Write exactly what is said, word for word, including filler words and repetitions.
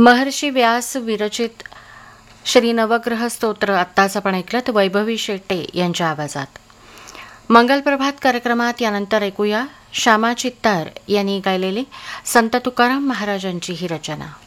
महर्षी व्यास विरचित श्री नवग्रह स्तोत्र आत्ताच आपण ऐकलं तर वैभवी शेट्टे यांच्या आवाजात. मंगलप्रभात कार्यक्रमात यानंतर ऐकूया श्यामा चित्तार यांनी गायलेली संत तुकाराम महाराजांची ही रचना.